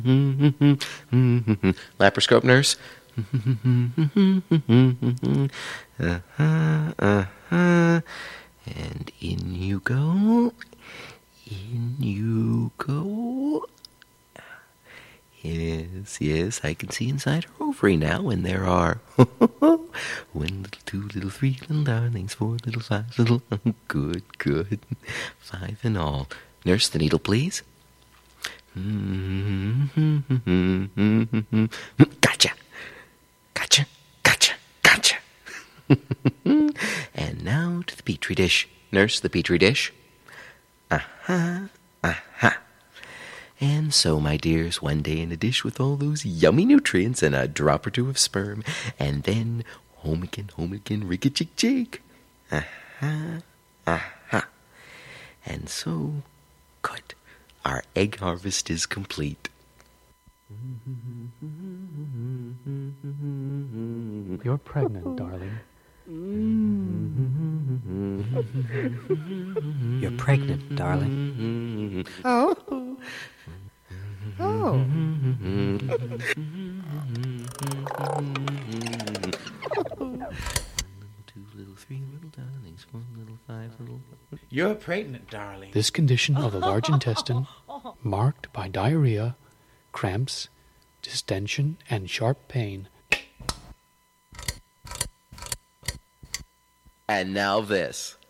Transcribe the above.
Laparoscope nurse. And in you go. In you go. Yes, I can see inside her ovary now, and there are 1 little, 2 little, 3 little darlings, 4 little, 5 little, good, 5 in all. Nurse, the needle, please. Gotcha. And now to the Petri dish. Nurse, the Petri dish. Aha. And so, my dears, one day in a dish with all those yummy nutrients and a drop or two of sperm, and then home again, rick-a-chick-chick. Aha. And so, good. Our egg harvest is complete. You're pregnant, darling. You're pregnant, darling. Oh. You're pregnant, darling. This condition of the large intestine, marked by diarrhea, cramps, distension, and sharp pain. And now this.